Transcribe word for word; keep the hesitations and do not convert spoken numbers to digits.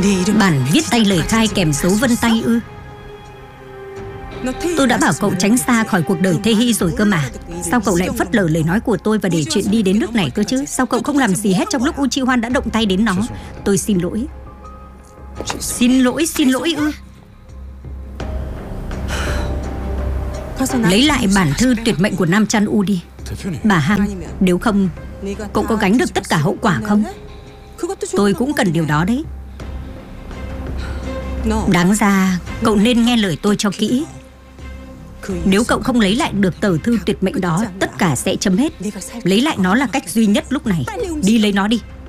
Bản viết tay lời khai kèm dấu vân tay ư? Tôi đã bảo cậu tránh xa khỏi cuộc đời Thê Hy rồi cơ mà. Sao cậu lại phớt lờ lời nói của tôi và để chuyện đi đến nước này cơ chứ? Sao cậu không làm gì hết trong lúc Uchiwan đã động tay đến nó? Tôi xin lỗi. Xin lỗi, xin lỗi ư? Lấy lại bản thư tuyệt mệnh của Nam Chan U đi, bà Han. Nếu không, cậu có gánh được tất cả hậu quả không? Tôi cũng cần điều đó đấy. Đáng ra cậu nên nghe lời tôi cho kỹ. Nếu cậu không lấy lại được tờ thư tuyệt mệnh đó, tất cả sẽ chấm hết. Lấy lại nó là cách duy nhất lúc này. Đi lấy nó đi.